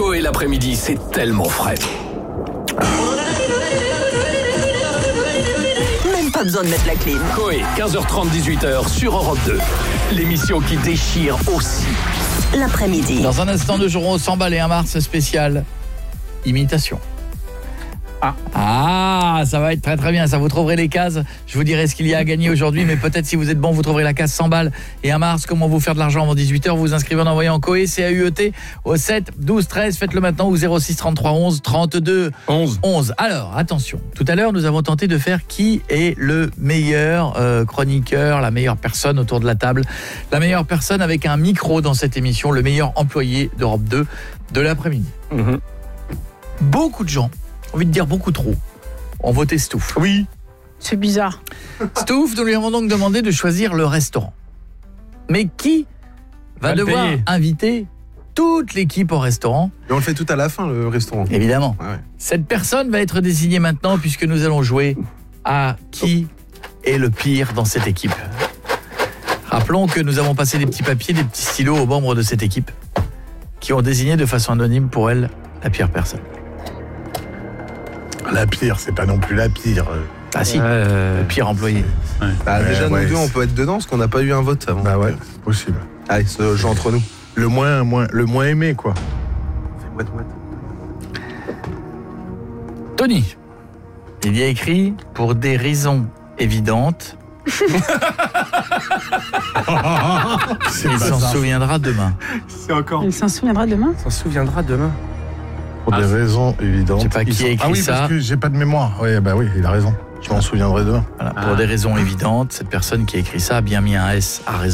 Coé l'après-midi, c'est tellement frais. Même pas besoin de mettre la clim. Coé, 15h30, 18h sur Europe 2. L'émission qui déchire aussi. L'après-midi. Dans un instant, nous jouerons au 100 balles et un Mars spécial imitation. Ah, ça va être très très bien, ça vous trouverez les cases. Je vous dirai ce qu'il y a à gagner aujourd'hui, mais peut-être si vous êtes bon, vous trouverez la case 100 balles et un Mars. Comment vous faire de l'argent avant 18h, vous vous inscrivez en envoyant Coé, C-A-U-E-T au 7 12 13, faites-le maintenant au 06 33 11 32 11. Alors, attention, tout à l'heure nous avons tenté de faire qui est le meilleur chroniqueur, la meilleure personne autour de la table, la meilleure personne avec un micro dans cette émission, le meilleur employé d'Europe 2 de l'après-midi. Beaucoup de gens, envie de dire beaucoup trop, ont voté Stouff. Oui. C'est bizarre. Stouff, nous lui avons donc demandé de choisir le restaurant. Mais qui va devoir inviter toute l'équipe au restaurant? Et on le fait tout à la fin, le restaurant. Évidemment. Ouais. Cette personne va être désignée maintenant puisque nous allons jouer à qui est le pire dans cette équipe. Rappelons que nous avons passé des petits papiers, des petits stylos aux membres de cette équipe qui ont désigné de façon anonyme pour elle la pire personne. La pire, c'est pas non plus la pire. Ah si, le pire employé. Bah, déjà, ouais, nous deux, on peut être dedans parce qu'on n'a pas eu un vote avant. Bah ouais, c'est possible. Allez, ce jeu entre nous. Le moins aimé, quoi. Fais moite. Tony, il y a écrit « Pour des raisons évidentes ». Il s'en souviendra demain. C'est encore. Il s'en souviendra demain. S'en souviendra demain. Pour des raisons évidentes. Je sais pas qui a écrit ah oui, ça. parce que j'ai pas de mémoire. Oui, bah oui, il a raison. Je m'en souviendrai demain. Voilà, pour des raisons évidentes, cette personne qui a écrit ça a bien mis un S à raison.